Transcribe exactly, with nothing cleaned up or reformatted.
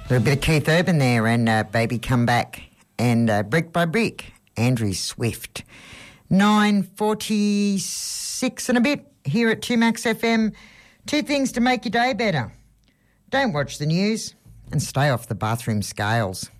A little bit of Keith Urban there and uh, Baby Come Back and uh, Brick by Brick, Andrew Swift. nine forty-six and a bit here at two Max F M. Two things to make your day better. Don't watch the news and stay off the bathroom scales.